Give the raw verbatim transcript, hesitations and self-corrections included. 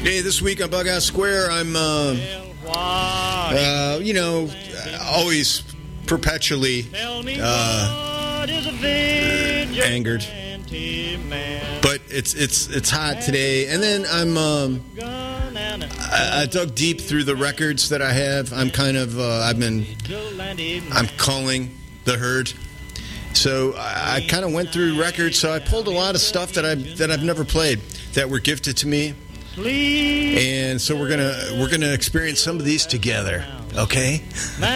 Hey, this week on Bughouse Square, I'm, uh, uh, you know, always perpetually uh, angered. But it's it's it's hot today, and then I'm um, I, I dug deep through the records that I have. I'm kind of uh, I've been I'm calling the herd. So I, I kind of went through records. So I pulled a lot of stuff that I that I've never played that were gifted to me, and so we're gonna we're gonna experience some of these together. Okay.